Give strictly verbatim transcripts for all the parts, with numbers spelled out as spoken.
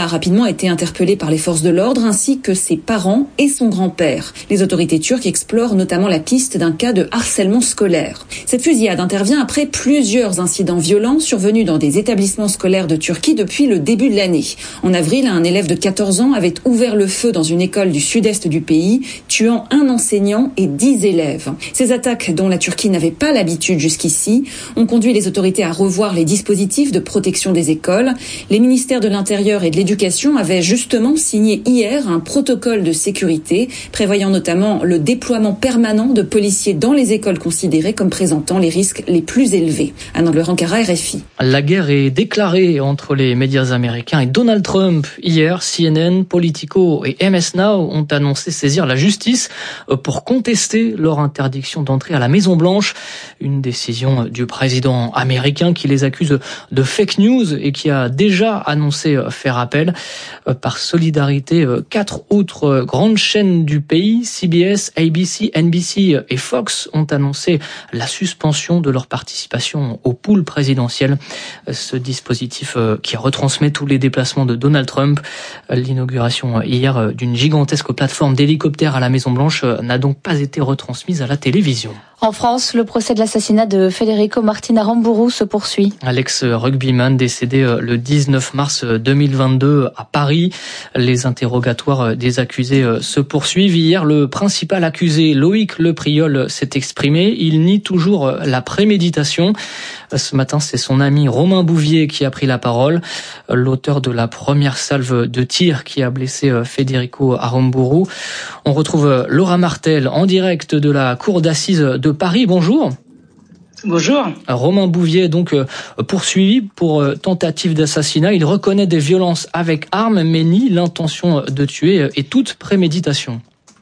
a rapidement été interpellé par les forces de l'ordre ainsi que ses parents et son grand-père. Les autorités turques explorent notamment la piste d'un cas de harcèlement scolaire. Cette fusillade intervient après plusieurs incidents violents survenus dans des établissements scolaires de Turquie depuis le début de l'année. En avril, un élève de quatorze ans avait ouvert le feu dans une école du sud-est du pays, tuant un enseignant et dix élèves. Ces attaques, dont la Turquie n'avait pas l'habitude jusqu'ici, ont conduit les autorités à revoir les dispositifs de protection des écoles. Les ministères de l'Intérieur et de l'Éducation avaient justement signé hier un protocole de sécurité, prévoyant notamment le déploiement permanent de policiers dans les écoles considérées comme présentant les risques les plus élevés. Anne Angler-Ankara, R F I. La guerre est déclarée entre les médias américains et Donald Trump. Hier, C N N, Politico et M S Now ont annoncé saisir la justice pour contester leur interdiction d'entrer à la Maison-Blanche. Une décision du président américain qui les accuse de fake news et qui a déjà annoncé faire appel. Par solidarité, quatre autres grandes chaînes du pays, C B S, A B C, N B C et Fox, ont annoncé la suspension de leur participation au pool présidentiel. Ce dispositif qui retransmet tous les déplacements de Donald Trump. L'inauguration hier d'une gigantesque plateforme d'hélicoptères à la Maison-Blanche n'a donc pas été retransmise à la télévision. En France, le procès de l'assassinat de Federico Martin Aramburu se poursuit. L'ex-rugbyman décédé le dix-neuf mars deux mille vingt-deux à Paris. Les interrogatoires des accusés se poursuivent. Hier, le principal accusé, Loïc Lepriol, s'est exprimé. Il nie toujours la préméditation. Ce matin, c'est son ami Romain Bouvier qui a pris la parole. L'auteur de la première salve de tir qui a blessé Federico Aramburu. On retrouve Laura Martel en direct de la cour d'assises de Paris. Bonjour. Bonjour. Romain Bouvier, donc poursuivi pour tentative d'assassinat. Il reconnaît des violences avec armes, mais nie l'intention de tuer et toute préméditation.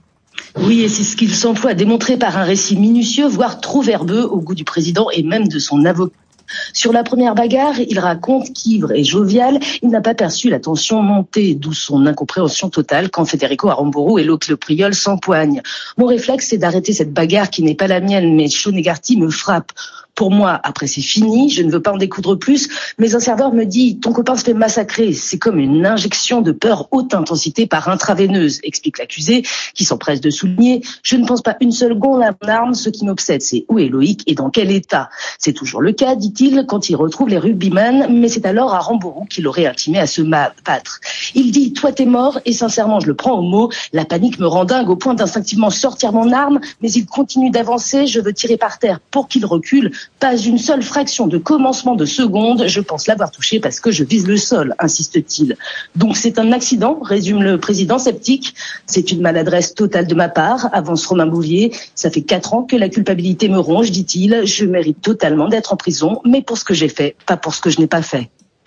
Oui, et c'est ce qu'il s'emploie à démontrer par un récit minutieux, voire trop verbeux au goût du président et même de son avocat. Sur la première bagarre, il raconte qu'ivre et jovial, il n'a pas perçu la tension monter, d'où son incompréhension totale quand Federico Aramburu et Loïc Lepriol s'empoignent. Mon réflexe, c'est d'arrêter cette bagarre qui n'est pas la mienne, mais Shonegarty me frappe. Pour moi, après c'est fini, je ne veux pas en découdre plus, mais un serveur me dit « ton copain se fait massacrer ». C'est comme une injection de peur haute intensité par intraveineuse, explique l'accusé, qui s'empresse de souligner « je ne pense pas une seule seconde à mon arme, ce qui m'obsède, c'est où est Loïc et dans quel état ?» C'est toujours le cas, dit-il, quand il retrouve les rugbyman, mais c'est alors Aramburu qui l'aurait intimé à se battre. Il dit « toi t'es mort » et sincèrement je le prends au mot, la panique me rend dingue au point d'instinctivement sortir mon arme, mais il continue d'avancer, je veux tirer par terre pour qu'il recule. Pas une seule fraction de commencement de seconde, je pense l'avoir touché parce que je vise le sol, insiste-t-il. Donc c'est un accident, résume le président sceptique. C'est une maladresse totale de ma part, avance Romain Bouvier. Ça fait quatre ans que la culpabilité me ronge, dit-il. Je mérite totalement d'être en prison, mais pour ce que j'ai fait, pas pour ce que je n'ai pas fait.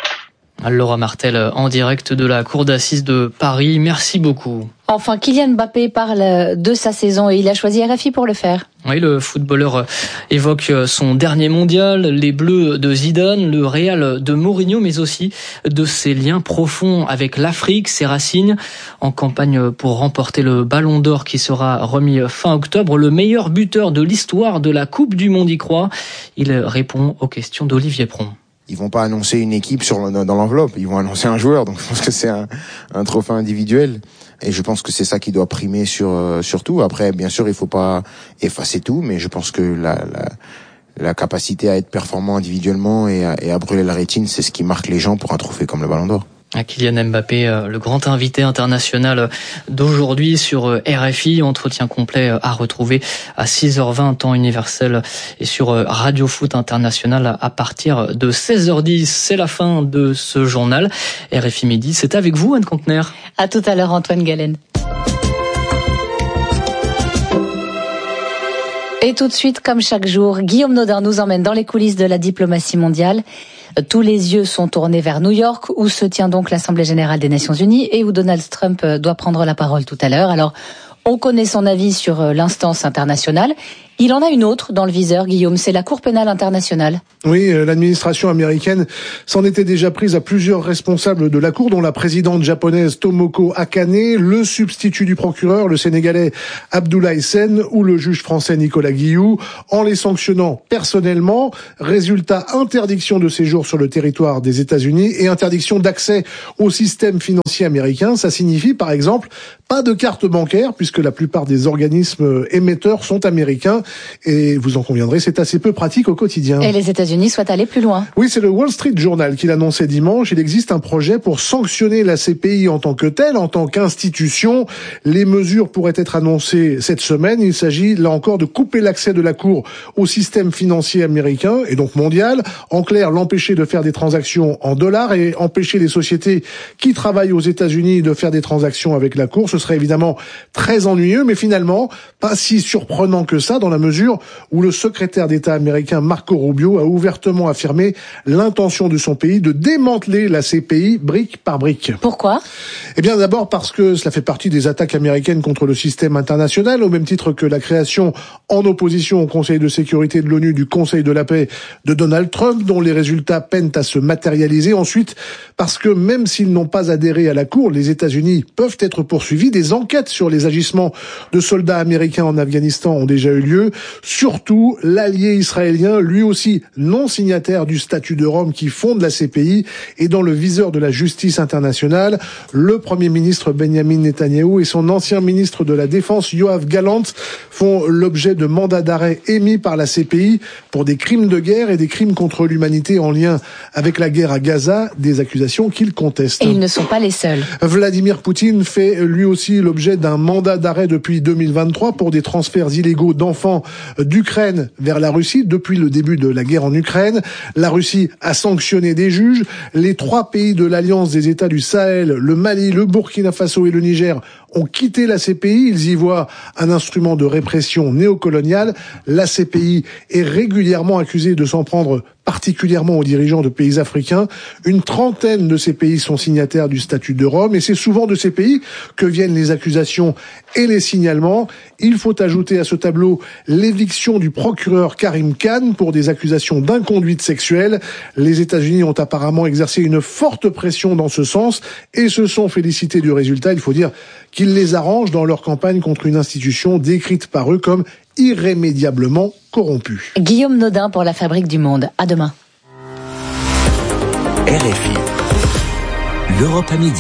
Laura Martel en direct de la cour d'assises de Paris. Merci beaucoup. Enfin, Kylian Mbappé parle de sa saison et il a choisi R F I pour le faire. Oui, le footballeur évoque son dernier mondial, les Bleus de Zidane, le Real de Mourinho, mais aussi de ses liens profonds avec l'Afrique, ses racines. En campagne pour remporter le Ballon d'Or qui sera remis fin octobre, le meilleur buteur de l'histoire de la Coupe du Monde y croit. Il répond aux questions d'Olivier Pron. Ils vont pas annoncer une équipe sur dans l'enveloppe, ils vont annoncer un joueur. Donc je pense que c'est un, un trophée individuel et je pense que c'est ça qui doit primer sur euh, sur tout. Après, bien sûr, il faut pas effacer tout, mais je pense que la la, la capacité à être performant individuellement et à, et à brûler la rétine, c'est ce qui marque les gens pour un trophée comme le Ballon d'Or. Kylian Mbappé, le grand invité international d'aujourd'hui sur R F I. Entretien complet à retrouver à six heures vingt temps universel et sur Radio Foot International à partir de seize heures dix. C'est la fin de ce journal. R F I Midi, c'est avec vous, Anne Contener. À tout à l'heure, Antoine Galen. Et tout de suite, comme chaque jour, Guillaume Nodin nous emmène dans les coulisses de la diplomatie mondiale. Tous les yeux sont tournés vers New York, où se tient donc l'Assemblée générale des Nations Unies et où Donald Trump doit prendre la parole tout à l'heure. Alors, on connaît son avis sur l'instance internationale. Il en a une autre dans le viseur, Guillaume, c'est la Cour pénale internationale. Oui, l'administration américaine s'en était déjà prise à plusieurs responsables de la Cour, dont la présidente japonaise Tomoko Akane, le substitut du procureur, le Sénégalais Abdoulaye Sène, ou le juge français Nicolas Guillou, en les sanctionnant personnellement. Résultat, interdiction de séjour sur le territoire des États-Unis et interdiction d'accès au système financier financiers américains. Ça signifie, par exemple, pas de carte bancaire, puisque la plupart des organismes émetteurs sont américains. Et vous en conviendrez, c'est assez peu pratique au quotidien. Et les États-Unis souhaitent aller plus loin. Oui, c'est le Wall Street Journal qui l'annonçait dimanche. Il existe un projet pour sanctionner la C P I en tant que telle, en tant qu'institution. Les mesures pourraient être annoncées cette semaine. Il s'agit, là encore, de couper l'accès de la Cour au système financier américain, et donc mondial. En clair, l'empêcher de faire des transactions en dollars et empêcher les sociétés qui travaillent aux États-Unis de faire des transactions avec la Cour. Ce serait évidemment très ennuyeux, mais finalement pas si surprenant que ça, dans la mesure où le secrétaire d'État américain Marco Rubio a ouvertement affirmé l'intention de son pays de démanteler la C P I brique par brique. Pourquoi ? Eh bien d'abord parce que cela fait partie des attaques américaines contre le système international, au même titre que la création en opposition au Conseil de sécurité de l'ONU du Conseil de la paix de Donald Trump, dont les résultats peinent à se matérialiser. Ensuite, parce que même s'ils n'ont pas adhéré à la Cour, les États-Unis peuvent être poursuivis. Des enquêtes sur les agissements de soldats américains en Afghanistan ont déjà eu lieu. Surtout, l'allié israélien, lui aussi non signataire du statut de Rome qui fonde la C P I, est dans le viseur de la justice internationale. Le Premier ministre Benjamin Netanyahou et son ancien ministre de la Défense Yoav Gallant font l'objet de mandats d'arrêt émis par la C P I pour des crimes de guerre et des crimes contre l'humanité en lien avec la guerre à Gaza, des accusations qu'ils contestent. Et ils ne sont pas les seuls. Vladimir Poutine fait lui aussi l'objet d'un mandat d'arrêt depuis deux mille vingt-trois pour des transferts illégaux d'enfants d'Ukraine vers la Russie depuis le début de la guerre en Ukraine. La Russie a sanctionné des juges. Les trois pays de l'Alliance des États du Sahel, le Mali, le Burkina Faso et le Niger, ont quitté la C P I. Ils y voient un instrument de répression néocoloniale. La C P I est régulièrement accusée de s'en prendre particulièrement aux dirigeants de pays africains. Une trentaine de ces pays sont signataires du statut de Rome, et c'est souvent de ces pays que viennent les accusations et les signalements. Il faut ajouter à ce tableau l'éviction du procureur Karim Khan pour des accusations d'inconduite sexuelle. Les États-Unis ont apparemment exercé une forte pression dans ce sens et se sont félicités du résultat. Il faut dire qu'ils les arrangent dans leur campagne contre une institution décrite par eux comme irrémédiablement corrompue. Guillaume Nodin pour la Fabrique du Monde. À demain. R F I, l'Europe à midi.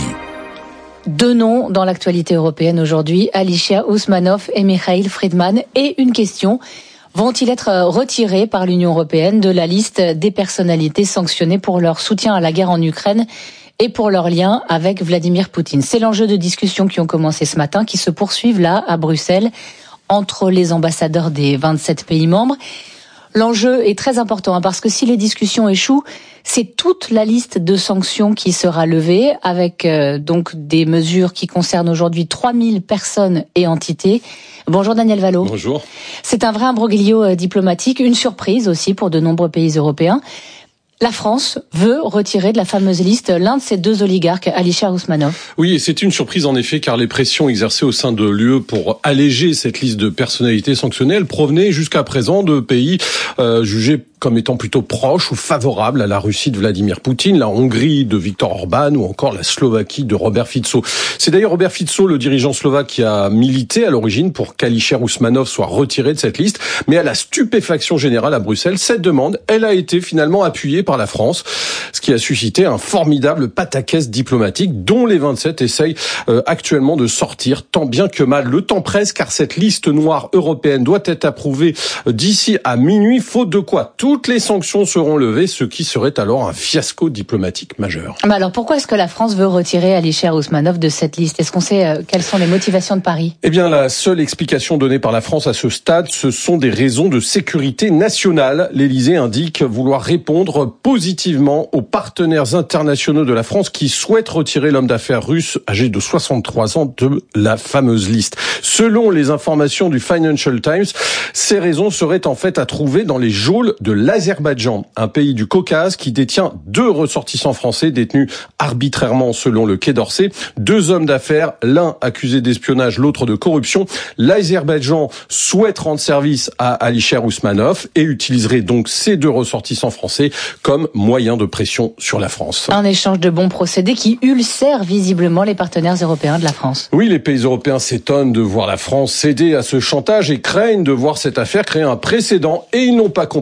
Deux noms dans l'actualité européenne aujourd'hui, Alisher Usmanov et Mikhail Friedman. Et une question, vont-ils être retirés par l'Union européenne de la liste des personnalités sanctionnées pour leur soutien à la guerre en Ukraine et pour leur lien avec Vladimir Poutine? C'est l'enjeu de discussions qui ont commencé ce matin, qui se poursuivent là, à Bruxelles, entre les ambassadeurs des vingt-sept pays membres. L'enjeu est très important, hein, parce que si les discussions échouent, c'est toute la liste de sanctions qui sera levée, avec euh, donc des mesures qui concernent aujourd'hui trois mille personnes et entités. Bonjour Daniel Valo. Bonjour. C'est un vrai imbroglio euh, diplomatique, une surprise aussi pour de nombreux pays européens. La France veut retirer de la fameuse liste l'un de ces deux oligarques, Alisher Usmanov. Oui, et c'est une surprise en effet, car les pressions exercées au sein de l'U E pour alléger cette liste de personnalités sanctionnées provenaient jusqu'à présent de pays euh, jugés comme étant plutôt proches ou favorables à la Russie de Vladimir Poutine, la Hongrie de Viktor Orban ou encore la Slovaquie de Robert Fico. C'est d'ailleurs Robert Fico, le dirigeant slovaque, qui a milité à l'origine pour qu'Alisher Usmanov soit retiré de cette liste. Mais à la stupéfaction générale à Bruxelles, cette demande, elle a été finalement appuyée par la France, ce qui a suscité un formidable pataquès diplomatique dont les vingt-sept essayent euh, actuellement de sortir tant bien que mal. Le temps presse, car cette liste noire européenne doit être approuvée d'ici à minuit, faute de quoi toutes les sanctions seront levées, ce qui serait alors un fiasco diplomatique majeur. Mais alors pourquoi est-ce que la France veut retirer Alisher Usmanov de cette liste? Est-ce qu'on sait euh, quelles sont les motivations de Paris? Eh bien, la seule explication donnée par la France à ce stade, ce sont des raisons de sécurité nationale. L'Élysée indique vouloir répondre positivement aux partenaires internationaux de la France qui souhaitent retirer l'homme d'affaires russe âgé de soixante-trois ans de la fameuse liste. Selon les informations du Financial Times, ces raisons seraient en fait à trouver dans les geôles de l'Azerbaïdjan, un pays du Caucase qui détient deux ressortissants français détenus arbitrairement selon le Quai d'Orsay. Deux hommes d'affaires, l'un accusé d'espionnage, l'autre de corruption. L'Azerbaïdjan souhaite rendre service à Alisher Usmanov et utiliserait donc ces deux ressortissants français comme moyen de pression sur la France. Un échange de bons procédés qui ulcère visiblement les partenaires européens de la France. Oui, les pays européens s'étonnent de voir la France céder à ce chantage et craignent de voir cette affaire créer un précédent, et ils n'ont pas complètement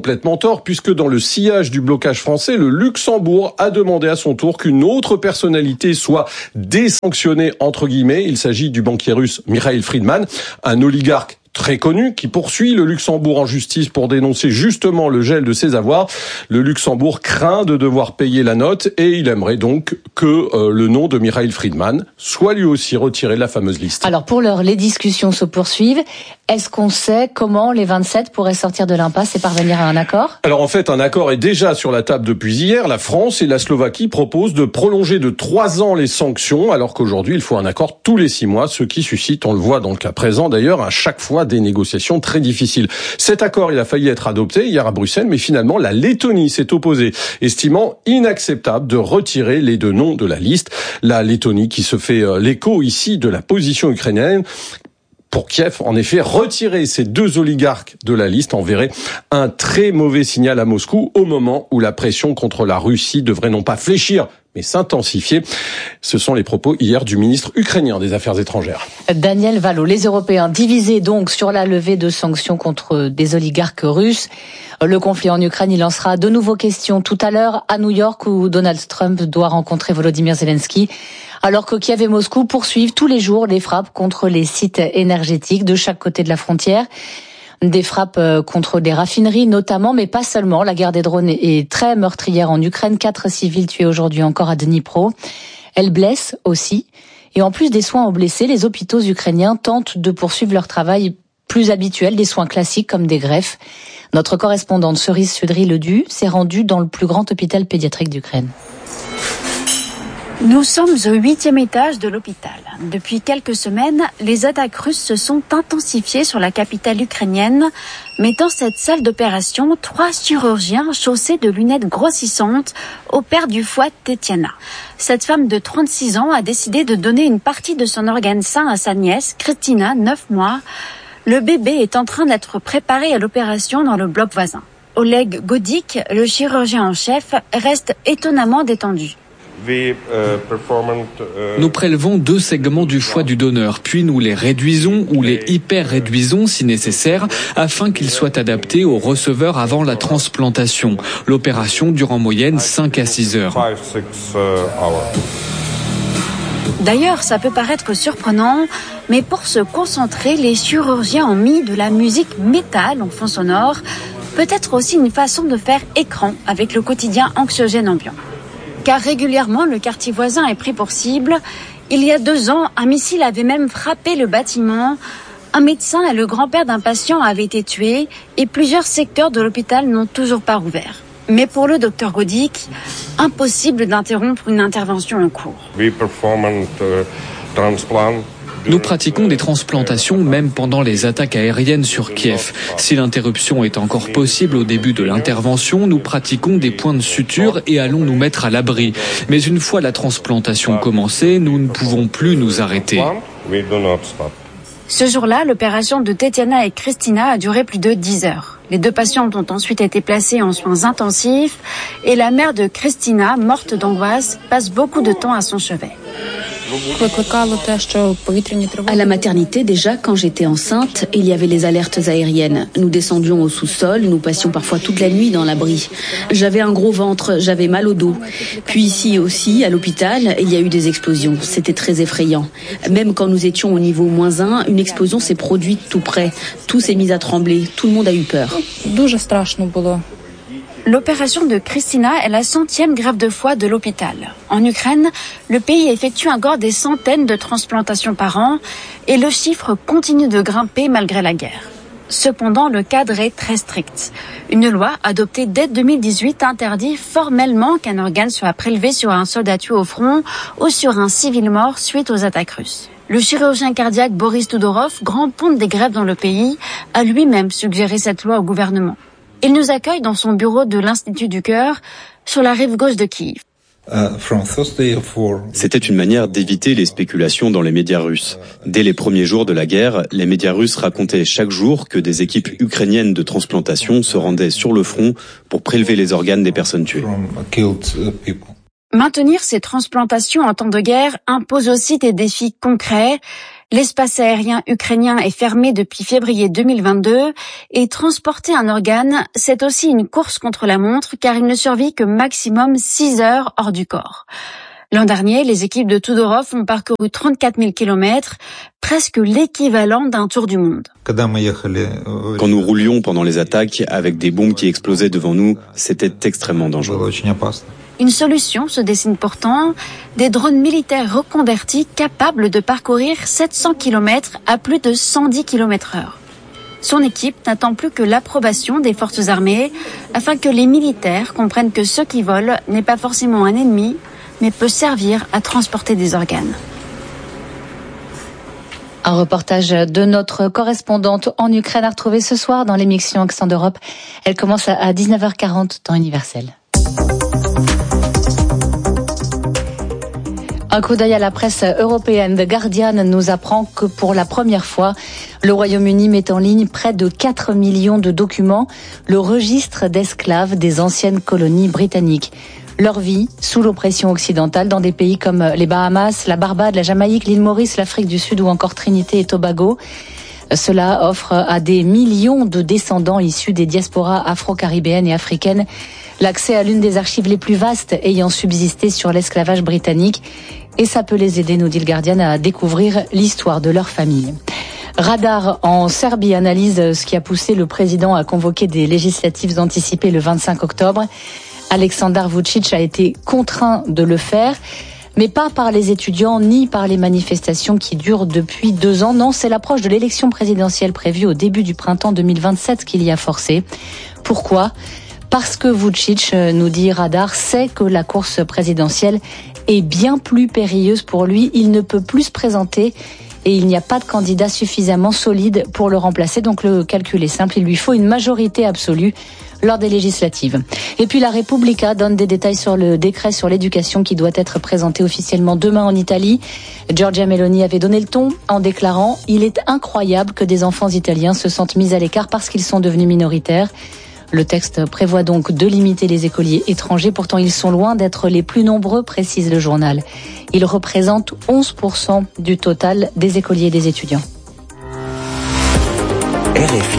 tort puisque dans le sillage du blocage français, le Luxembourg a demandé à son tour qu'une autre personnalité soit désanctionnée entre guillemets. Il s'agit du banquier russe Mikhail Friedman, un oligarque très connu, qui poursuit le Luxembourg en justice pour dénoncer justement le gel de ses avoirs. Le Luxembourg craint de devoir payer la note et il aimerait donc que euh, le nom de Mikhail Friedman soit lui aussi retiré de la fameuse liste. Alors pour l'heure, les discussions se poursuivent. Est-ce qu'on sait comment les vingt-sept pourraient sortir de l'impasse et parvenir à un accord ? Alors en fait, un accord est déjà sur la table depuis hier. La France et la Slovaquie proposent de prolonger de trois ans les sanctions, alors qu'aujourd'hui, il faut un accord tous les six mois, ce qui suscite, on le voit dans le cas présent d'ailleurs, à chaque fois des négociations très difficiles. Cet accord, il a failli être adopté hier à Bruxelles, mais finalement, la Lettonie s'est opposée, estimant inacceptable de retirer les deux noms de la liste. La Lettonie qui se fait l'écho ici de la position ukrainienne. Pour Kiev, en effet, retirer ces deux oligarques de la liste enverrait un très mauvais signal à Moscou au moment où la pression contre la Russie devrait non pas fléchir, mais s'intensifier. Ce sont les propos hier du ministre ukrainien des Affaires étrangères. Daniel Valo, les Européens divisés donc sur la levée de sanctions contre des oligarques russes. Le conflit en Ukraine, il lancera de nouveaux questions tout à l'heure à New York où Donald Trump doit rencontrer Volodymyr Zelensky. Alors que Kiev et Moscou poursuivent tous les jours les frappes contre les sites énergétiques de chaque côté de la frontière. Des frappes contre des raffineries notamment, mais pas seulement. La guerre des drones est très meurtrière en Ukraine. Quatre civils tués aujourd'hui encore à Dnipro. Elle blesse aussi. Et en plus des soins aux blessés, les hôpitaux ukrainiens tentent de poursuivre leur travail plus habituel, des soins classiques comme des greffes. Notre correspondante Cerise Sudry-Ledu s'est rendue dans le plus grand hôpital pédiatrique d'Ukraine. Nous sommes au huitième étage de l'hôpital. Depuis quelques semaines, les attaques russes se sont intensifiées sur la capitale ukrainienne, mettant cette salle d'opération, trois chirurgiens chaussés de lunettes grossissantes opèrent du foie Tetiana. Cette femme de trente-six ans a décidé de donner une partie de son organe sain à sa nièce, Kristina, neuf mois. Le bébé est en train d'être préparé à l'opération dans le bloc voisin. Oleg Godik, le chirurgien en chef, reste étonnamment détendu. Nous prélevons deux segments du foie du donneur, puis nous les réduisons ou les hyper-réduisons si nécessaire, afin qu'ils soient adaptés au receveur avant la transplantation. L'opération dure en moyenne cinq à six heures. D'ailleurs, ça peut paraître surprenant, mais pour se concentrer, les chirurgiens ont mis de la musique métal en fond sonore, peut-être aussi une façon de faire écran avec le quotidien anxiogène ambiant. Car régulièrement, le quartier voisin est pris pour cible. Il y a deux ans, un missile avait même frappé le bâtiment. Un médecin et le grand-père d'un patient avaient été tués et plusieurs secteurs de l'hôpital n'ont toujours pas rouvert. Mais pour le docteur Godik, impossible d'interrompre une intervention en cours. Nous pratiquons des transplantations même pendant les attaques aériennes sur Kiev. Si l'interruption est encore possible au début de l'intervention, nous pratiquons des points de suture et allons nous mettre à l'abri. Mais une fois la transplantation commencée, nous ne pouvons plus nous arrêter. Ce jour-là, l'opération de Tetiana et Kristina a duré plus de dix heures. Les deux patientes ont ensuite été placées en soins intensifs et la mère de Kristina, morte d'angoisse, passe beaucoup de temps à son chevet. À la maternité, déjà, quand j'étais enceinte, il y avait les alertes aériennes. Nous descendions au sous-sol, nous passions parfois toute la nuit dans l'abri. J'avais un gros ventre, j'avais mal au dos. Puis ici aussi, à l'hôpital, il y a eu des explosions. C'était très effrayant. Même quand nous étions au niveau moins un, une explosion s'est produite tout près. Tout s'est mis à trembler. Tout le monde a eu peur. L'opération de Kristina est la centième greffe de foie de l'hôpital. En Ukraine, le pays effectue encore des centaines de transplantations par an et le chiffre continue de grimper malgré la guerre. Cependant, le cadre est très strict. Une loi adoptée dès deux mille dix-huit interdit formellement qu'un organe soit prélevé sur un soldat tué au front ou sur un civil mort suite aux attaques russes. Le chirurgien cardiaque Boris Tudorov, grand ponte des greffes dans le pays, a lui-même suggéré cette loi au gouvernement. Il nous accueille dans son bureau de l'Institut du Cœur, sur la rive gauche de Kiev. C'était une manière d'éviter les spéculations dans les médias russes. Dès les premiers jours de la guerre, les médias russes racontaient chaque jour que des équipes ukrainiennes de transplantation se rendaient sur le front pour prélever les organes des personnes tuées. Maintenir ces transplantations en temps de guerre impose aussi des défis concrets. L'espace aérien ukrainien est fermé depuis février deux mille vingt-deux et transporter un organe, c'est aussi une course contre la montre car il ne survit que maximum six heures hors du corps. L'an dernier, les équipes de Tudorov ont parcouru trente-quatre mille kilomètres, presque l'équivalent d'un tour du monde. Quand nous roulions pendant les attaques avec des bombes qui explosaient devant nous, c'était extrêmement dangereux. Une solution se dessine pourtant, des drones militaires reconvertis capables de parcourir sept cents kilomètres à plus de cent dix kilomètres heure. Son équipe n'attend plus que l'approbation des forces armées afin que les militaires comprennent que ce qui vole n'est pas forcément un ennemi, mais peut servir à transporter des organes. Un reportage de notre correspondante en Ukraine à retrouver ce soir dans l'émission Accent d'Europe. Elle commence à dix-neuf heures quarante, temps universel. Un coup d'œil à la presse européenne. The Guardian nous apprend que pour la première fois, le Royaume-Uni met en ligne près de quatre millions de documents, le registre d'esclaves des anciennes colonies britanniques. Leur vie sous l'oppression occidentale dans des pays comme les Bahamas, la Barbade, la Jamaïque, l'île Maurice, l'Afrique du Sud ou encore Trinité et Tobago. Cela offre à des millions de descendants issus des diasporas afro-caribéennes et africaines l'accès à l'une des archives les plus vastes ayant subsisté sur l'esclavage britannique. Et ça peut les aider, nous dit le Guardian, à découvrir l'histoire de leur famille. Radar en Serbie analyse ce qui a poussé le président à convoquer des législatives anticipées le vingt-cinq octobre. Aleksandar Vučić a été contraint de le faire, mais pas par les étudiants ni par les manifestations qui durent depuis deux ans. Non, c'est l'approche de l'élection présidentielle prévue au début du printemps deux mille vingt-sept qui l'y a forcé. Pourquoi ? Parce que Vučić, nous dit Radar, sait que la course présidentielle est bien plus périlleuse pour lui. Il ne peut plus se présenter et il n'y a pas de candidat suffisamment solide pour le remplacer. Donc le calcul est simple, il lui faut une majorité absolue lors des législatives. Et puis la Repubblica donne des détails sur le décret sur l'éducation qui doit être présenté officiellement demain en Italie. Giorgia Meloni avait donné le ton en déclarant « Il est incroyable que des enfants italiens se sentent mis à l'écart parce qu'ils sont devenus minoritaires ». Le texte prévoit donc de limiter les écoliers étrangers. Pourtant, ils sont loin d'être les plus nombreux, précise le journal. Ils représentent onze pour cent du total des écoliers et des étudiants. R F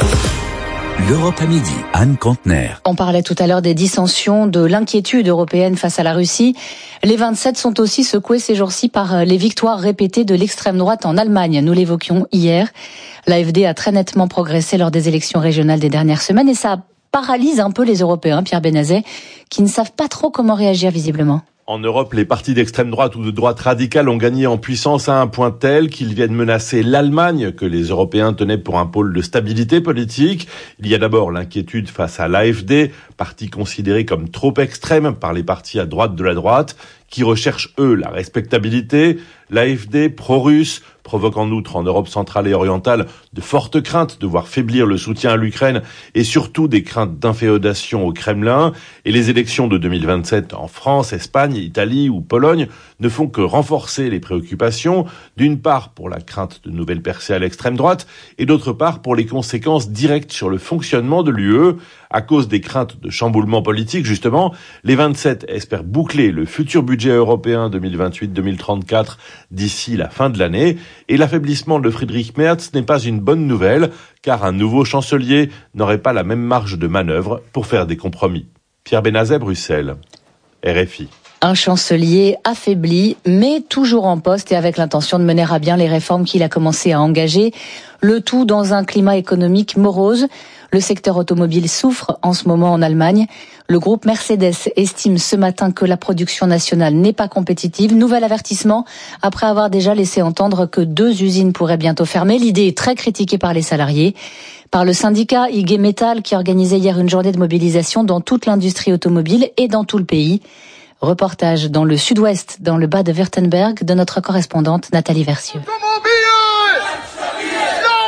I. L'Europe à midi, Anne Contener. On parlait tout à l'heure des dissensions, de l'inquiétude européenne face à la Russie. Les vingt-sept sont aussi secoués ces jours-ci par les victoires répétées de l'extrême droite en Allemagne. Nous l'évoquions hier. L'A F D a très nettement progressé lors des élections régionales des dernières semaines et ça paralyse un peu les Européens, Pierre Benazet, qui ne savent pas trop comment réagir visiblement. En Europe, les partis d'extrême droite ou de droite radicale ont gagné en puissance à un point tel qu'ils viennent menacer l'Allemagne, que les Européens tenaient pour un pôle de stabilité politique. Il y a d'abord l'inquiétude face à l'A F D, parti considéré comme trop extrême par les partis à droite de la droite, qui recherchent, eux, la respectabilité. L'A F D, pro-russe, provoque en outre en Europe centrale et orientale de fortes craintes de voir faiblir le soutien à l'Ukraine et surtout des craintes d'inféodation au Kremlin. Et les élections de deux mille vingt-sept en France, Espagne, Italie ou Pologne ne font que renforcer les préoccupations, d'une part pour la crainte de nouvelles percées à l'extrême droite et d'autre part pour les conséquences directes sur le fonctionnement de l'U E. À cause des craintes de chamboulement politique, justement, les vingt-sept espèrent boucler le futur budget européen deux mille vingt-huit deux mille trente-quatre d'ici la fin de l'année. Et l'affaiblissement de Friedrich Merz n'est pas une bonne nouvelle, car un nouveau chancelier n'aurait pas la même marge de manœuvre pour faire des compromis. Pierre Benazet, Bruxelles, R F I. Un chancelier affaibli, mais toujours en poste et avec l'intention de mener à bien les réformes qu'il a commencé à engager. Le tout dans un climat économique morose. Le secteur automobile souffre en ce moment en Allemagne. Le groupe Mercedes estime ce matin que la production nationale n'est pas compétitive. Nouvel avertissement après avoir déjà laissé entendre que deux usines pourraient bientôt fermer. L'idée est très critiquée par les salariés. Par le syndicat I G Metall qui organisait hier une journée de mobilisation dans toute l'industrie automobile et dans tout le pays. Reportage dans le sud-ouest, dans le bas de Württemberg, de notre correspondante Nathalie Versieux.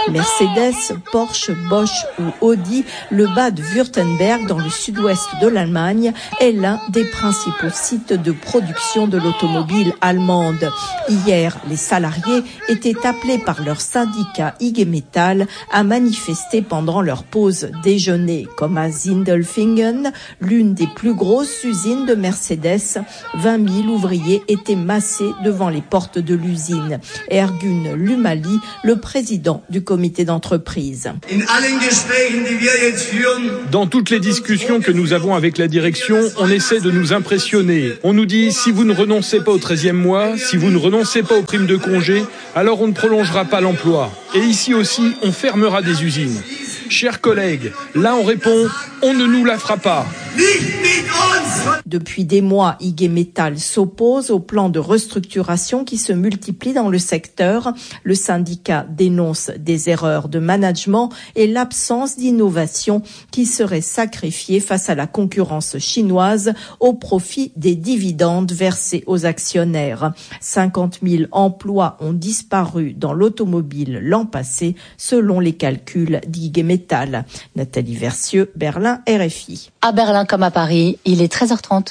Mercedes, Porsche, Bosch ou Audi, le Bade-Württemberg dans le sud-ouest de l'Allemagne est l'un des principaux sites de production de l'automobile allemande. Hier, les salariés étaient appelés par leur syndicat I G Metall à manifester pendant leur pause déjeuner, comme à Sindelfingen, l'une des plus grosses usines de Mercedes. vingt mille ouvriers étaient massés devant les portes de l'usine. Ergun Lumali, le président du comité d'entreprise. Dans toutes les discussions que nous avons avec la direction, on essaie de nous impressionner. On nous dit, si vous ne renoncez pas au treizième mois, si vous ne renoncez pas aux primes de congé, alors on ne prolongera pas l'emploi. Et ici aussi, on fermera des usines. Chers collègues, là on répond, on ne nous la fera pas. Depuis des mois, I G Metall s'oppose au plan de restructuration qui se multiplie dans le secteur. Le syndicat dénonce des erreurs de management et l'absence d'innovation qui serait sacrifiée face à la concurrence chinoise au profit des dividendes versés aux actionnaires. cinquante mille emplois ont disparu dans l'automobile l'an passé, selon les calculs d'I G Metall. Nathalie Versieux, Berlin, R F I. À Berlin comme à Paris, il est treize heures trente.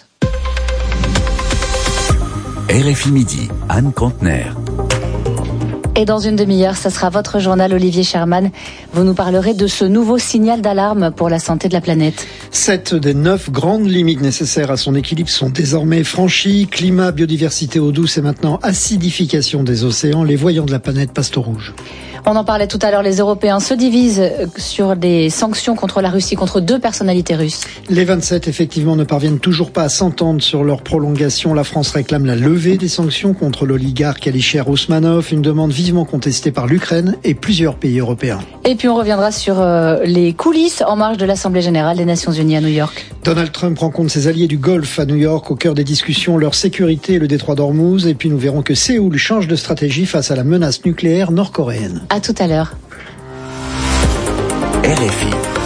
R F I Midi, Anne Contener. Et dans une demi-heure, ça sera votre journal, Olivier Sherman. Vous nous parlerez de ce nouveau signal d'alarme pour la santé de la planète. Sept des neuf grandes limites nécessaires à son équilibre sont désormais franchies. Climat, biodiversité, eau douce et maintenant acidification des océans. Les voyants de la planète passent au rouge. On en parlait tout à l'heure, les Européens se divisent sur des sanctions contre la Russie, contre deux personnalités russes. Les vingt-sept, effectivement, ne parviennent toujours pas à s'entendre sur leur prolongation. La France réclame la levée des sanctions contre l'oligarque Alisher Ousmanov, une demande vivement contestée par l'Ukraine et plusieurs pays européens. Et puis on reviendra sur euh, les coulisses en marge de l'Assemblée générale des Nations unies à New York. Donald Trump rencontre ses alliés du Golfe à New York, au cœur des discussions, leur sécurité et le détroit d'Ormuz. Et puis nous verrons que Séoul change de stratégie face à la menace nucléaire nord-coréenne. À tout à l'heure. R F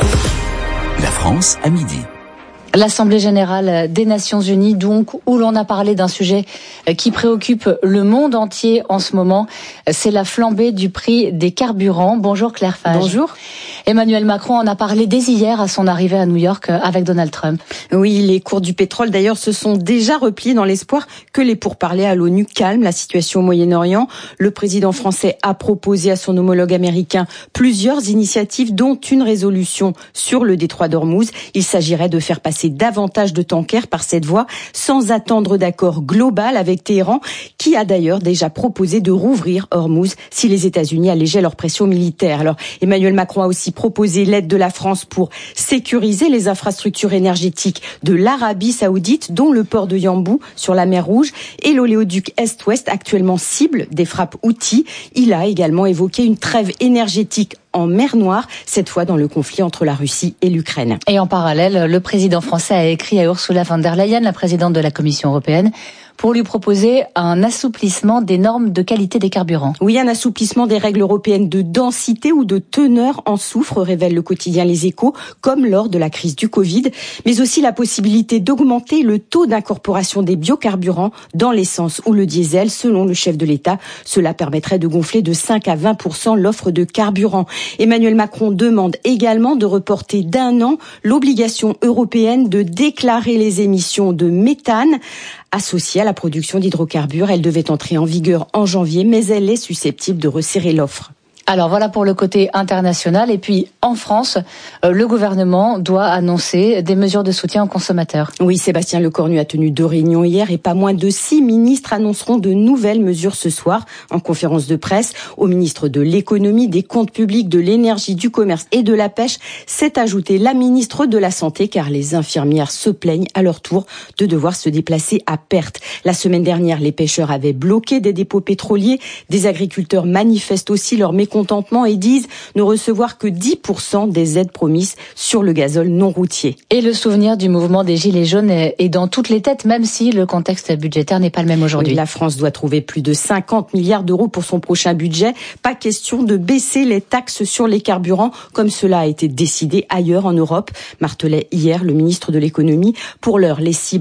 I. La France à midi. L'Assemblée générale des Nations unies, donc, où l'on a parlé d'un sujet qui préoccupe le monde entier en ce moment, c'est la flambée du prix des carburants. Bonjour Claire Fage. Bonjour. Emmanuel Macron en a parlé dès hier à son arrivée à New York avec Donald Trump. Oui, les cours du pétrole d'ailleurs se sont déjà repliés dans l'espoir que les pourparlers à l'ONU calment la situation au Moyen-Orient. Le président français a proposé à son homologue américain plusieurs initiatives, dont une résolution sur le détroit d'Ormuz. Il s'agirait de faire passer davantage de tankers par cette voie sans attendre d'accord global avec Téhéran, qui a d'ailleurs déjà proposé de rouvrir Ormuz si les États-Unis allégeaient leur pression militaire. Alors Emmanuel Macron a aussi proposé l'aide de la France pour sécuriser les infrastructures énergétiques de l'Arabie Saoudite, dont le port de Yanbu sur la mer Rouge et l'oléoduc Est-Ouest, actuellement cible des frappes Houthis. Il a également évoqué une trêve énergétique en mer Noire, cette fois dans le conflit entre la Russie et l'Ukraine. Et en parallèle, le président français a écrit à Ursula von der Leyen, la présidente de la Commission européenne, pour lui proposer un assouplissement des normes de qualité des carburants. Oui, un assouplissement des règles européennes de densité ou de teneur en soufre, révèle le quotidien Les Échos, comme lors de la crise du Covid, mais aussi la possibilité d'augmenter le taux d'incorporation des biocarburants dans l'essence ou le diesel, selon le chef de l'État. Cela permettrait de gonfler de cinq à vingt pour cent l'offre de carburant. Emmanuel Macron demande également de reporter d'un an l'obligation européenne de déclarer les émissions de méthane associée à la production d'hydrocarbures. Elle devait entrer en vigueur en janvier, mais elle est susceptible de resserrer l'offre. Alors voilà pour le côté international. Et puis en France, euh, le gouvernement doit annoncer des mesures de soutien aux consommateurs. Oui, Sébastien Lecornu a tenu deux réunions hier et pas moins de six ministres annonceront de nouvelles mesures ce soir en conférence de presse. Au ministre de l'économie, des comptes publics, de l'énergie, du commerce et de la pêche s'est ajoutée la ministre de la santé, car les infirmières se plaignent à leur tour de devoir se déplacer à perte. La semaine dernière, les pêcheurs avaient bloqué des dépôts pétroliers. Des agriculteurs manifestent aussi leur mécontentement et disent ne recevoir que dix pour cent des aides promises sur le gazole non routier. Et le souvenir du mouvement des Gilets jaunes est dans toutes les têtes, même si le contexte budgétaire n'est pas le même aujourd'hui. Oui, la France doit trouver plus de cinquante milliards d'euros pour son prochain budget. Pas question de baisser les taxes sur les carburants, comme cela a été décidé ailleurs en Europe, martelait hier le ministre de l'économie. Pour l'heure, les cibles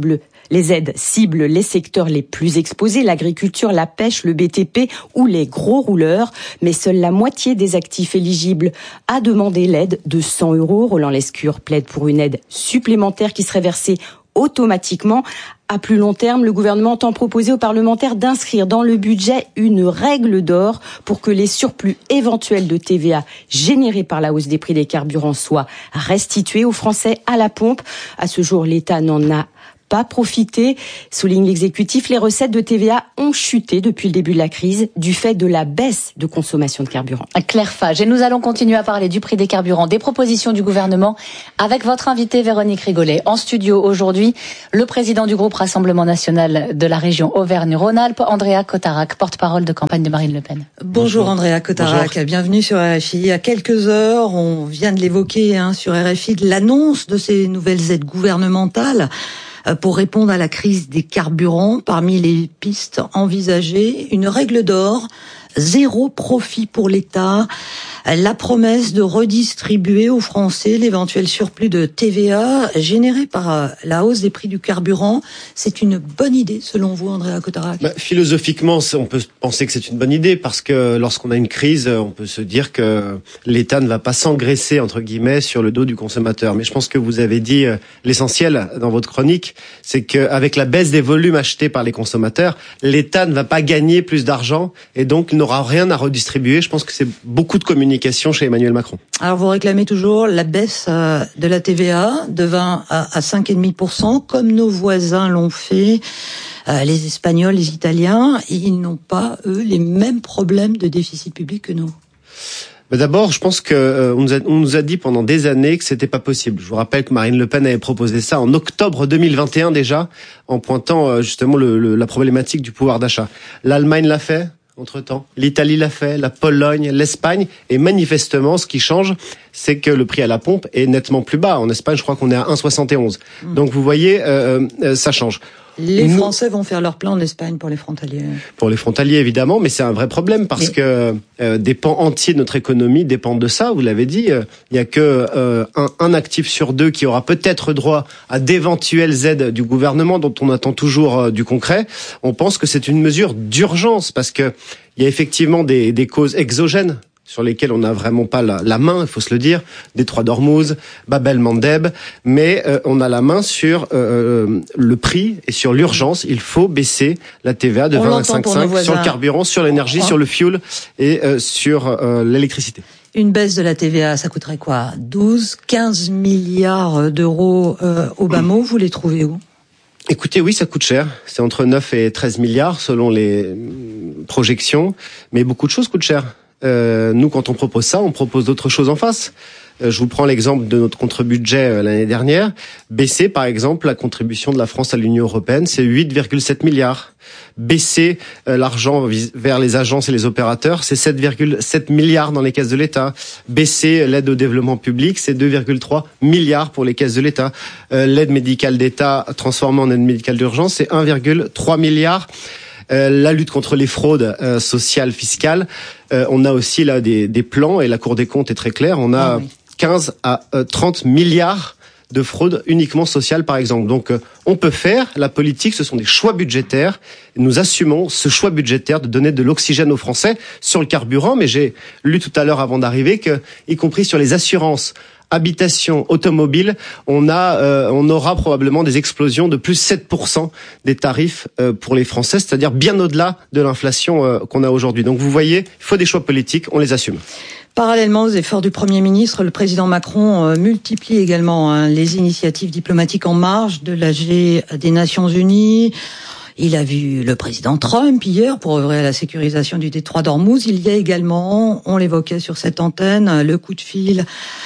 Les aides ciblent les secteurs les plus exposés, l'agriculture, la pêche, le B T P ou les gros rouleurs. Mais seule la moitié des actifs éligibles a demandé l'aide de cent euros. Roland Lescure plaide pour une aide supplémentaire qui serait versée automatiquement. À plus long terme, le gouvernement entend proposer aux parlementaires d'inscrire dans le budget une règle d'or pour que les surplus éventuels de T V A générés par la hausse des prix des carburants soient restitués aux Français à la pompe. À ce jour, l'État n'en a pas profité, souligne l'exécutif. Les recettes de T V A ont chuté depuis le début de la crise du fait de la baisse de consommation de carburant. Claire Fage, et nous allons continuer à parler du prix des carburants, des propositions du gouvernement avec votre invitée Véronique Rigolet. En studio aujourd'hui, le président du groupe Rassemblement National de la région Auvergne-Rhône-Alpes, Andrea Cotarac, porte-parole de campagne de Marine Le Pen. Bonjour, Bonjour. Andrea Cotarac, Bonjour. Bienvenue sur R F I. Il y a quelques heures, on vient de l'évoquer hein, sur R F I, de l'annonce de ces nouvelles aides gouvernementales pour répondre à la crise des carburants. Parmi les pistes envisagées, une règle d'or, zéro profit pour l'État, la promesse de redistribuer aux Français l'éventuel surplus de T V A généré par la hausse des prix du carburant. C'est une bonne idée selon vous, Andrea Cotarac? Bah, philosophiquement, on peut penser que c'est une bonne idée parce que lorsqu'on a une crise, on peut se dire que l'État ne va pas s'engraisser entre guillemets sur le dos du consommateur. Mais je pense que vous avez dit l'essentiel dans votre chronique, c'est qu'avec la baisse des volumes achetés par les consommateurs, l'État ne va pas gagner plus d'argent et donc n'aura rien à redistribuer. Je pense que c'est beaucoup de communication chez Emmanuel Macron. Alors vous réclamez toujours la baisse de la T V A de vingt à cinq virgule cinq pour cent comme nos voisins l'ont fait. Les Espagnols, les Italiens, ils n'ont pas, eux, les mêmes problèmes de déficit public que nous. D'abord, je pense que euh, on, nous a, on nous a dit pendant des années que c'était pas possible. Je vous rappelle que Marine Le Pen avait proposé ça en octobre deux mille vingt et un déjà, en pointant euh, justement le, le, la problématique du pouvoir d'achat. L'Allemagne l'a fait entre-temps, l'Italie l'a fait, la Pologne, l'Espagne, et manifestement, ce qui change, c'est que le prix à la pompe est nettement plus bas. En Espagne, je crois qu'on est à un virgule soixante et onze. Mmh. Donc vous voyez, euh, euh, ça change. Les Nous, Français vont faire leur plein en Espagne pour les frontaliers. Pour les frontaliers, évidemment, mais c'est un vrai problème parce mais... que euh, des pans entiers de notre économie dépendent de ça. Vous l'avez dit, il euh, y a que euh, un, un actif sur deux qui aura peut-être droit à d'éventuelles aides du gouvernement dont on attend toujours euh, du concret. On pense que c'est une mesure d'urgence parce que il y a effectivement des, des causes exogènes sur lesquels on n'a vraiment pas la, la main, il faut se le dire, Détroit d'Ormuz, Bab el-Mandeb, mais euh, on a la main sur euh, le prix et sur l'urgence. Il faut baisser la T V A de vingt à cinq virgule cinq sur le carburant, sur l'énergie, sur le fuel et euh, sur euh, l'électricité. Une baisse de la T V A, ça coûterait quoi? douze, quinze milliards d'euros euh, au bas mot, vous les trouvez où? Écoutez, oui, ça coûte cher. C'est entre neuf et treize milliards selon les projections, mais beaucoup de choses coûtent cher. Euh, nous, quand on propose ça, on propose d'autres choses en face. Euh, je vous prends l'exemple de notre contre-budget euh, l'année dernière. Baisser, par exemple, la contribution de la France à l'Union européenne, c'est huit virgule sept milliards. Baisser euh, l'argent vers les agences et les opérateurs, c'est sept virgule sept milliards dans les caisses de l'État. Baisser l'aide au développement public, c'est deux virgule trois milliards pour les caisses de l'État. Euh, l'aide médicale d'État transformée en aide médicale d'urgence, c'est un virgule trois milliard. Euh, la lutte contre les fraudes euh, sociales, fiscales, euh, on a aussi là des, des plans et la Cour des comptes est très claire. On a ah oui. quinze à trente milliards de fraudes uniquement sociales, par exemple. Donc, euh, on peut faire. La politique, ce sont des choix budgétaires. Nous assumons ce choix budgétaire de donner de l'oxygène aux Français sur le carburant. Mais j'ai lu tout à l'heure avant d'arriver que, y compris sur les assurances, habitation, automobile, on a, euh, on aura probablement des explosions de plus sept pour cent des tarifs euh, pour les Français, c'est-à-dire bien au-delà de l'inflation euh, qu'on a aujourd'hui. Donc vous voyez, il faut des choix politiques, on les assume. Parallèlement aux efforts du Premier ministre, le président Macron euh, multiplie également hein, les initiatives diplomatiques en marge de l'A G des Nations Unies. Il a vu le président Trump hier pour œuvrer à la sécurisation du détroit d'Ormuz. Il y a également, on l'évoquait sur cette antenne, le coup de fil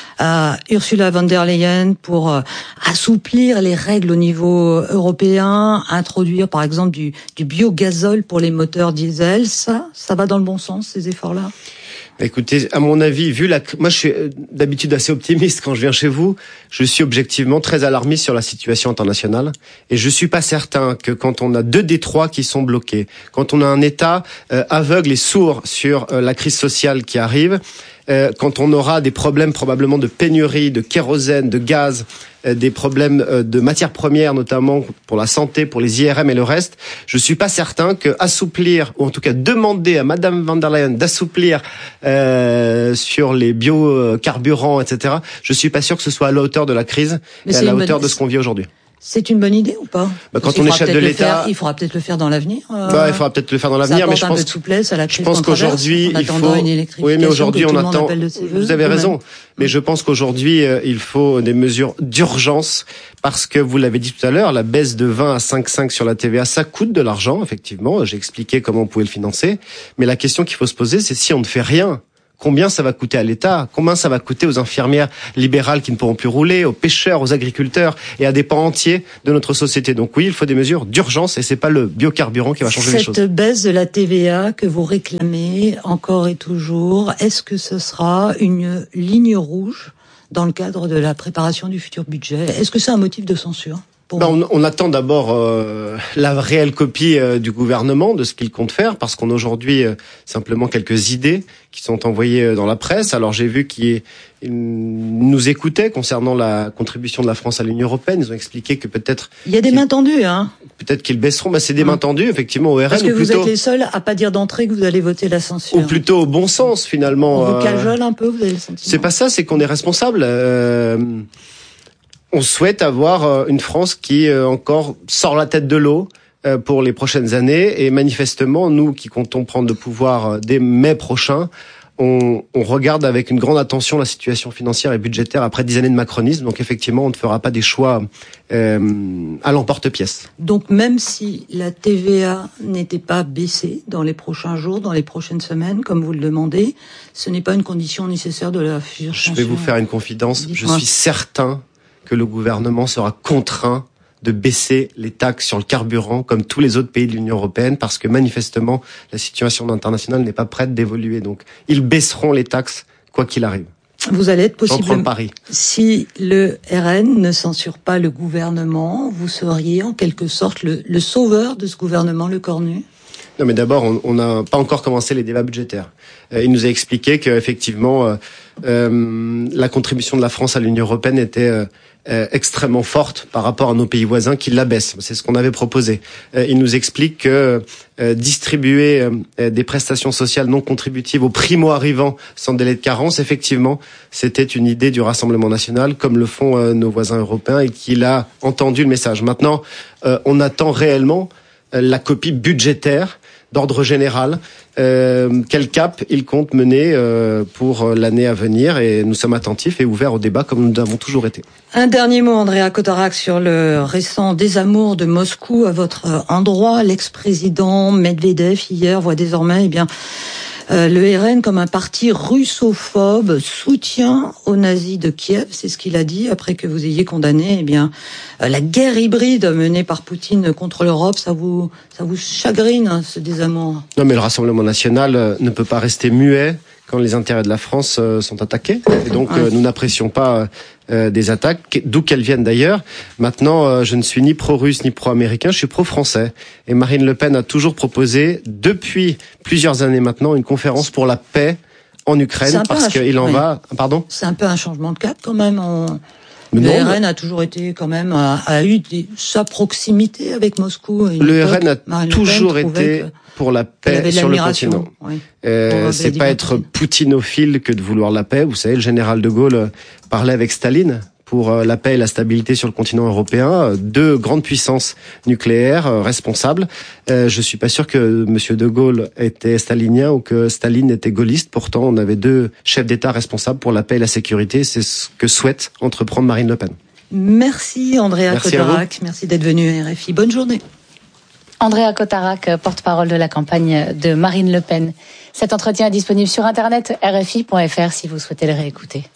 à Ursula von der Leyen pour assouplir les règles au niveau européen, introduire par exemple du, du biogazole pour les moteurs diesel. Ça, ça va dans le bon sens, ces efforts-là ? Écoutez, à mon avis, vu la, moi je suis d'habitude assez optimiste quand je viens chez vous. Je suis objectivement très alarmiste sur la situation internationale et je suis pas certain que quand on a deux détroits qui sont bloqués, quand on a un État euh, aveugle et sourd sur euh, la crise sociale qui arrive, euh, quand on aura des problèmes probablement de pénurie, de kérosène, de gaz, euh, des problèmes euh, de matières premières, notamment pour la santé, pour les I R M et le reste, je suis pas certain que assouplir, ou en tout cas demander à Madame van der Leyen d'assouplir euh, sur les biocarburants, et cetera, je suis pas sûr que ce soit à la hauteur de la crise Mais et à la hauteur bonne... de ce qu'on vit aujourd'hui. C'est une bonne idée ou pas? Bah, quand on est chef de l'État, il faudra peut-être le faire dans l'avenir. Euh, bah, il faudra peut-être le faire dans l'avenir, mais je un pense, peu de souplesse à la crise je pense qu'aujourd'hui, il faut. Oui, mais aujourd'hui, on attend. Vous avez raison, mais je pense qu'aujourd'hui, euh, il faut des mesures d'urgence parce que vous l'avez dit tout à l'heure, la baisse de vingt à cinq virgule cinq sur la T V A, ça coûte de l'argent, effectivement. J'ai expliqué comment on pouvait le financer, mais la question qu'il faut se poser, c'est si on ne fait rien. Combien ça va coûter à l'État? Combien ça va coûter aux infirmières libérales qui ne pourront plus rouler, aux pêcheurs, aux agriculteurs et à des pans entiers de notre société? Donc oui, il faut des mesures d'urgence et c'est pas le biocarburant qui va changer Cette les choses. Cette baisse de la T V A que vous réclamez encore et toujours, est-ce que ce sera une ligne rouge dans le cadre de la préparation du futur budget? Est-ce que c'est un motif de censure? Ben on, on attend d'abord euh, la réelle copie euh, du gouvernement de ce qu'il compte faire, parce qu'on a aujourd'hui euh, simplement quelques idées qui sont envoyées dans la presse. Alors j'ai vu qu'ils nous écoutaient concernant la contribution de la France à l'Union européenne. Ils ont expliqué que peut-être il y a des mains tendues, hein. Peut-être qu'ils baisseront. Ben, c'est des mains tendues effectivement au R N. Parce que ou vous plutôt, êtes les seuls à pas dire d'entrée que vous allez voter la censure. Ou plutôt au bon sens finalement. On vous euh, cajole un peu, vous avez le sentiment. C'est pas ça, c'est qu'on est responsable. Euh, On souhaite avoir une France qui encore sort la tête de l'eau pour les prochaines années. Et manifestement, nous qui comptons prendre le pouvoir dès mai prochain, on, on regarde avec une grande attention la situation financière et budgétaire après dix années de macronisme. Donc effectivement, on ne fera pas des choix euh, à l'emporte-pièce. Donc même si la T V A n'était pas baissée dans les prochains jours, dans les prochaines semaines, comme vous le demandez, ce n'est pas une condition nécessaire de la future censure. Je vais vous faire une confidence. Je suis certain que le gouvernement sera contraint de baisser les taxes sur le carburant comme tous les autres pays de l'Union européenne parce que manifestement la situation internationale n'est pas prête d'évoluer. Donc ils baisseront les taxes quoi qu'il arrive. Vous allez être possiblement, le pari. Si le R N ne censure pas le gouvernement, vous seriez en quelque sorte le, le sauveur de ce gouvernement, le cornu? Non, mais d'abord, on n'a pas encore commencé les débats budgétaires. Euh, il nous a expliqué qu'effectivement, euh, euh, la contribution de la France à l'Union européenne était euh, euh, extrêmement forte par rapport à nos pays voisins qui l'abaissent. C'est ce qu'on avait proposé. Euh, il nous explique que euh, distribuer euh, des prestations sociales non contributives aux primo-arrivants sans délai de carence, effectivement, c'était une idée du Rassemblement national, comme le font euh, nos voisins européens, et qu'il a entendu le message. Maintenant, euh, on attend réellement euh, la copie budgétaire d'ordre général, euh, quel cap il compte mener euh, pour l'année à venir, et nous sommes attentifs et ouverts au débat comme nous avons toujours été. Un dernier mot, Andrea Cotarac, sur le récent désamour de Moscou à votre endroit. L'ex-président Medvedev hier voit désormais, eh bien, Euh, le R N comme un parti russophobe, soutien aux nazis de Kiev, c'est ce qu'il a dit après que vous ayez condamné, eh bien, euh, la guerre hybride menée par Poutine contre l'Europe. Ça vous, ça vous chagrine, hein, ce désamour? Non, mais le Rassemblement national euh, ne peut pas rester muet quand les intérêts de la France euh, sont attaqués. Et donc, euh, nous n'apprécions pas euh, des attaques, d'où qu'elles viennent d'ailleurs. Maintenant, euh, je ne suis ni pro-russe ni pro-américain, je suis pro-français. Et Marine Le Pen a toujours proposé, depuis plusieurs années maintenant, une conférence pour la paix en Ukraine, parce qu'il en oui. va... Pardon ? C'est un peu un changement de cap quand même. On... Mais le non, R N a toujours été quand même a, a eu des, sa proximité avec Moscou. Le R N a Marine toujours été pour la paix sur le continent. Oui. Euh, c'est pas être poutinophile que de vouloir la paix. Vous savez, le général de Gaulle parlait avec Staline pour la paix et la stabilité sur le continent européen, deux grandes puissances nucléaires responsables. Euh, je suis pas sûr que Monsieur de Gaulle était stalinien ou que Staline était gaulliste. Pourtant, on avait deux chefs d'État responsables pour la paix et la sécurité. C'est ce que souhaite entreprendre Marine Le Pen. Merci Andrea Merci Cotarac. Merci d'être venu à R F I. Bonne journée. Andrea Cotarac, porte-parole de la campagne de Marine Le Pen. Cet entretien est disponible sur internet r f i point f r si vous souhaitez le réécouter.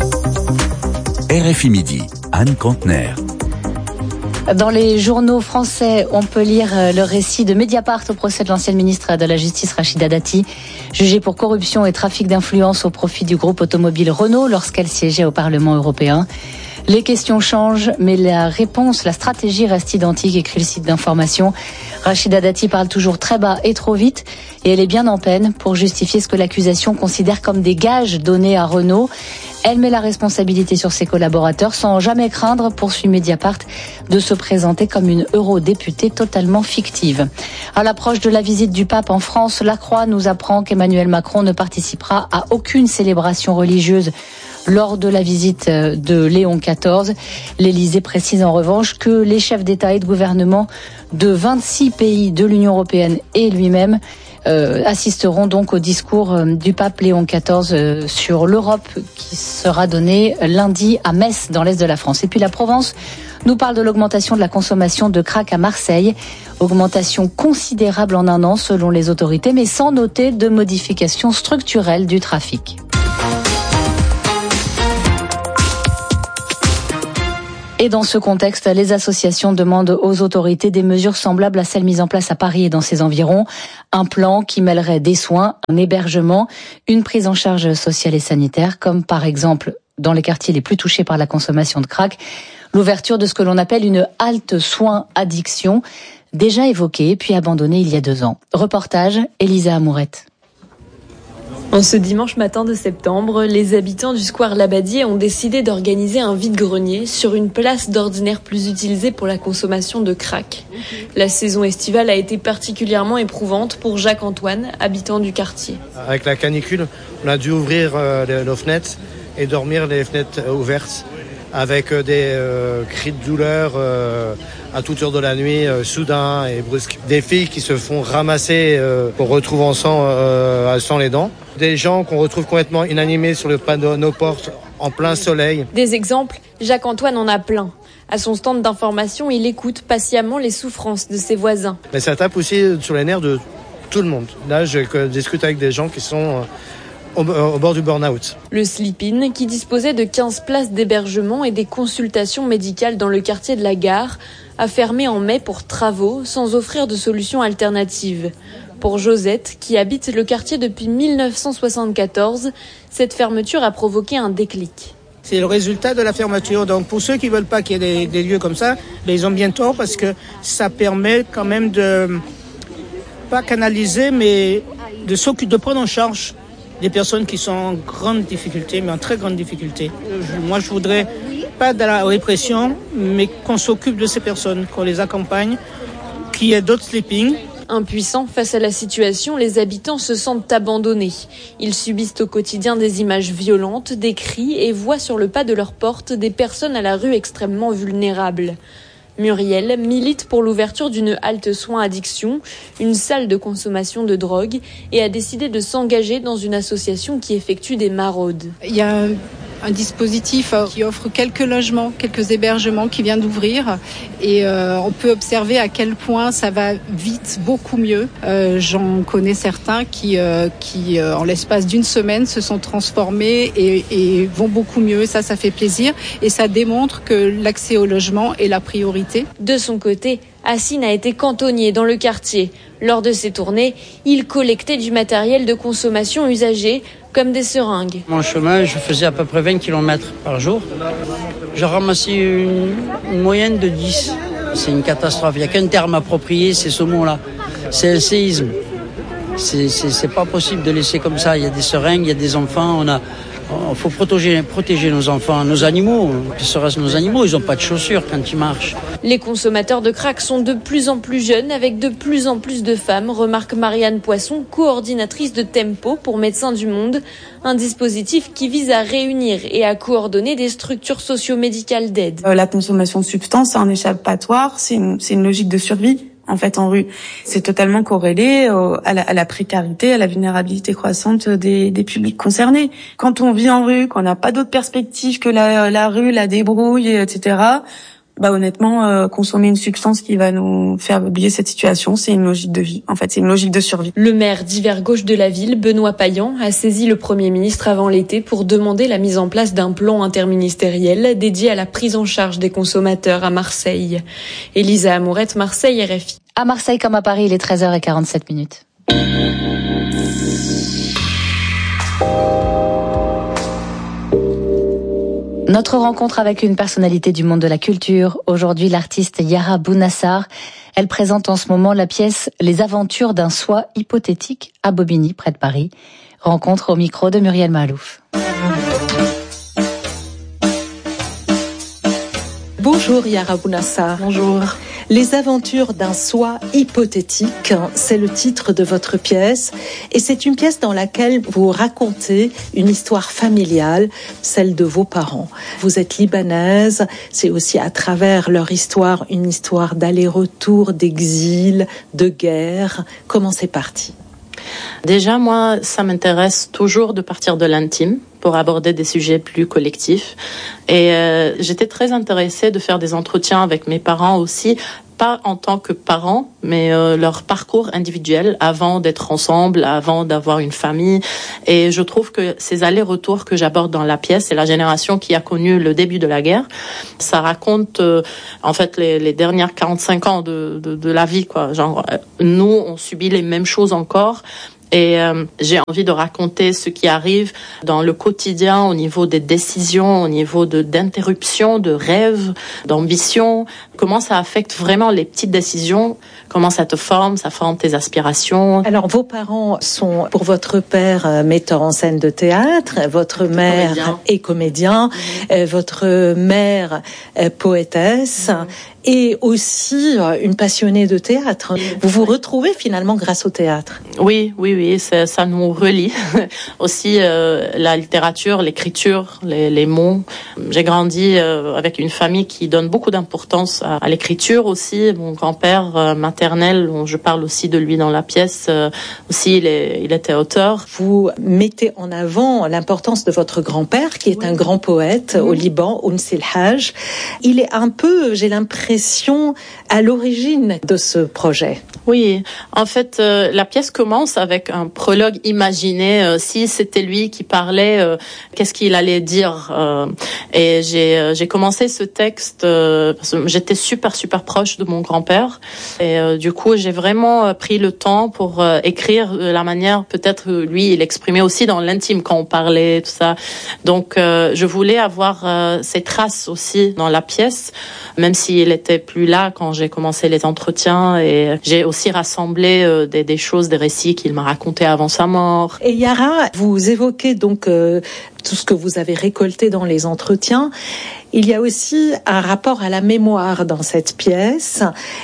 R F I Midi, Anne Contener. Dans les journaux français, on peut lire le récit de Mediapart au procès de l'ancienne ministre de la Justice Rachida Dati, jugée pour corruption et trafic d'influence au profit du groupe automobile Renault lorsqu'elle siégeait au Parlement européen. Les questions changent, mais la réponse, la stratégie reste identique, écrit le site d'information. Rachida Dati parle toujours très bas et trop vite, et elle est bien en peine pour justifier ce que l'accusation considère comme des gages donnés à Renault. Elle met la responsabilité sur ses collaborateurs sans jamais craindre, poursuit Mediapart, de se présenter comme une eurodéputée totalement fictive. À l'approche de la visite du pape en France, La Croix nous apprend qu'Emmanuel Macron ne participera à aucune célébration religieuse lors de la visite de Léon quatorze. L'Élysée précise en revanche que les chefs d'État et de gouvernement de vingt-six pays de l'Union européenne et lui-même euh, assisteront donc au discours du pape Léon quatorze euh, sur l'Europe qui sera donné lundi à Metz dans l'est de la France. Et puis la Provence nous parle de l'augmentation de la consommation de crack à Marseille. Augmentation considérable en un an selon les autorités, mais sans noter de modification structurelle du trafic. Et dans ce contexte, les associations demandent aux autorités des mesures semblables à celles mises en place à Paris et dans ses environs. Un plan qui mêlerait des soins, un hébergement, une prise en charge sociale et sanitaire, comme par exemple dans les quartiers les plus touchés par la consommation de crack, l'ouverture de ce que l'on appelle une halte soins addiction, déjà évoquée puis abandonnée il y a deux ans. Reportage, Elisa Amourette. En ce dimanche matin de septembre, les habitants du square Labadier ont décidé d'organiser un vide-grenier sur une place d'ordinaire plus utilisée pour la consommation de crack. La saison estivale a été particulièrement éprouvante pour Jacques-Antoine, habitant du quartier. Avec la canicule, on a dû ouvrir euh, nos fenêtres et dormir les fenêtres ouvertes avec euh, des euh, cris de douleur euh, à toute heure de la nuit, euh, soudain et brusque. Des filles qui se font ramasser, euh, qu'on retrouve en sang, euh, sans les dents. Des gens qu'on retrouve complètement inanimés sur le pas de nos portes, en plein soleil. Des exemples, Jacques-Antoine en a plein. À son stand d'information, il écoute patiemment les souffrances de ses voisins. Mais ça tape aussi sur les nerfs de tout le monde. Là, je discute avec des gens qui sont au, au bord du burn-out. Le Sleep-In, qui disposait de quinze places d'hébergement et des consultations médicales dans le quartier de la Gare, a fermé en mai pour travaux, sans offrir de solution alternative. Pour Josette, qui habite le quartier depuis mille neuf cent soixante-quatorze, cette fermeture a provoqué un déclic. C'est le résultat de la fermeture. Donc pour ceux qui veulent pas qu'il y ait des, des lieux comme ça, ben ils ont bien tort parce que ça permet quand même de, pas canaliser, mais de s'occuper, de prendre en charge des personnes qui sont en grande difficulté, mais en très grande difficulté. Moi, je voudrais pas de la répression, mais qu'on s'occupe de ces personnes, qu'on les accompagne, qu'il y ait d'autres sleeping. Impuissants face à la situation, les habitants se sentent abandonnés. Ils subissent au quotidien des images violentes, des cris et voient sur le pas de leur porte des personnes à la rue extrêmement vulnérables. Muriel milite pour l'ouverture d'une halte soins addiction, une salle de consommation de drogue, et a décidé de s'engager dans une association qui effectue des maraudes. Il y a un dispositif qui offre quelques logements, quelques hébergements qui vient d'ouvrir et euh, on peut observer à quel point ça va vite, beaucoup mieux. Euh, j'en connais certains qui, euh, qui euh, en l'espace d'une semaine, se sont transformés et, et vont beaucoup mieux. Ça, ça fait plaisir et ça démontre que l'accès au logement est la priorité. De son côté, Hassine a été cantonnier dans le quartier. Lors de ses tournées, il collectait du matériel de consommation usagé, comme des seringues. Mon chemin, je faisais à peu près vingt kilomètres par jour. Je ramassais une, une moyenne de dix. C'est une catastrophe. Il n'y a qu'un terme approprié, c'est ce mot-là. C'est le séisme. C'est, c'est, c'est pas possible de laisser comme ça. Il y a des seringues, il y a des enfants. On a, il faut protéger, protéger nos enfants, nos animaux. Que serait-ce nos animaux? Ils n'ont pas de chaussures quand ils marchent. Les consommateurs de crack sont de plus en plus jeunes, avec de plus en plus de femmes, remarque Marianne Poisson, coordinatrice de Tempo pour Médecins du Monde, un dispositif qui vise à réunir et à coordonner des structures socio-médicales d'aide. Euh, la consommation de substances, c'est un échappatoire, c'est une, c'est une logique de survie. En fait, en rue, c'est totalement corrélé au, à, la, à la précarité, à la vulnérabilité croissante des, des publics concernés. Quand on vit en rue, qu'on n'a pas d'autre perspective que la, la rue, la débrouille, et cetera, bah honnêtement, euh, consommer une substance qui va nous faire oublier cette situation, c'est une logique de vie. En fait, c'est une logique de survie. Le maire d'hiver gauche de la ville, Benoît Payan, a saisi le Premier ministre avant l'été pour demander la mise en place d'un plan interministériel dédié à la prise en charge des consommateurs à Marseille. Elisa Amourette, Marseille, R F I. À Marseille comme à Paris, il est treize heures quarante-sept minutes. Notre rencontre avec une personnalité du monde de la culture. Aujourd'hui, l'artiste Yara Bounassar. Elle présente en ce moment la pièce Les aventures d'un soi hypothétique à Bobigny, près de Paris. Rencontre au micro de Muriel Mahalouf. Bonjour Yara Bounassar. Bonjour. Les aventures d'un soi hypothétique, c'est le titre de votre pièce. Et c'est une pièce dans laquelle vous racontez une histoire familiale, celle de vos parents. Vous êtes libanaise, c'est aussi à travers leur histoire une histoire d'aller-retour, d'exil, de guerre. Comment c'est parti ? Déjà, moi, ça m'intéresse toujours de partir de l'intime pour aborder des sujets plus collectifs. Et euh, j'étais très intéressée de faire des entretiens avec mes parents aussi, pas en tant que parents, mais euh, leur parcours individuel avant d'être ensemble, avant d'avoir une famille. Et je trouve que ces allers-retours que j'aborde dans la pièce, c'est la génération qui a connu le début de la guerre. Ça raconte euh, en fait les, les dernières quarante-cinq ans de, de, de la vie, quoi. Genre, nous, on subit les mêmes choses encore. Et euh, j'ai envie de raconter ce qui arrive dans le quotidien au niveau des décisions, au niveau de d'interruptions, de rêves, d'ambitions. Comment ça affecte vraiment les petites décisions, comment ça te forme, ça forme tes aspirations. Alors, vos parents sont, pour votre père, euh, metteur en scène de théâtre, votre mère comédien. est comédien, mmh. euh, votre mère est poétesse. Mmh. Et aussi euh, une passionnée de théâtre. Vous vous retrouvez finalement grâce au théâtre. Oui, oui, oui, ça, ça nous relie. Aussi euh, la littérature, l'écriture, les, les mots. J'ai grandi euh, avec une famille qui donne beaucoup d'importance à, à l'écriture aussi. Mon grand-père euh, maternel, dont je parle aussi de lui dans la pièce, euh, aussi il, est, il était auteur. Vous mettez en avant l'importance de votre grand-père, qui est oui. un grand poète mmh. au Liban, Ouns El Hadj. Il est un peu, j'ai l'impression, à l'origine de ce projet. Oui, en fait, euh, la pièce commence avec un prologue imaginé. Euh, si c'était lui qui parlait, euh, qu'est-ce qu'il allait dire euh, Et j'ai euh, j'ai commencé ce texte euh, parce que j'étais super super proche de mon grand-père et euh, du coup j'ai vraiment euh, pris le temps pour euh, écrire de la manière peut-être lui il exprimait aussi dans l'intime quand on parlait tout ça. Donc euh, je voulais avoir euh, ces traces aussi dans la pièce, même s'il était plus là quand j'ai commencé les entretiens, et j'ai aussi rassemblé euh, des, des choses, des récits qu'il m'a racontés avant sa mort. Et Yara, vous évoquez donc euh, tout ce que vous avez récolté dans les entretiens. Il y a aussi un rapport à la mémoire dans cette pièce,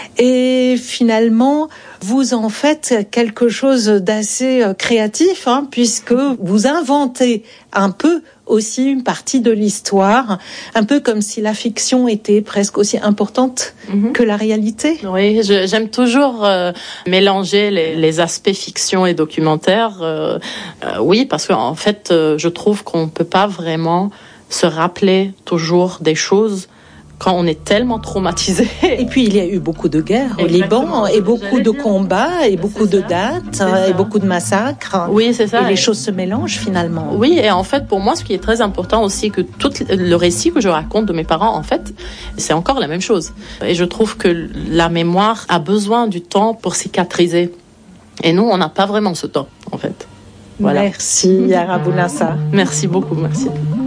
et finalement vous en faites quelque chose d'assez créatif, hein, puisque vous inventez un peu aussi une partie de l'histoire, un peu comme si la fiction était presque aussi importante mmh. que la réalité. Oui, je, j'aime toujours euh, mélanger les, les aspects fiction et documentaire. Euh, euh, oui, parce qu'en fait, euh, je trouve qu'on peut pas vraiment se rappeler toujours des choses quand on est tellement traumatisé. Et puis il y a eu beaucoup de guerres au Liban, et beaucoup de combats, et beaucoup de dates, et beaucoup de massacres. Oui, c'est ça. Et les choses se mélangent finalement. Oui, et en fait, pour moi, ce qui est très important aussi, que tout le récit que je raconte de mes parents, en fait, c'est encore la même chose. Et je trouve que la mémoire a besoin du temps pour cicatriser. Et nous, on n'a pas vraiment ce temps, en fait. Voilà. Merci, Yara Bounassar. Merci beaucoup, merci.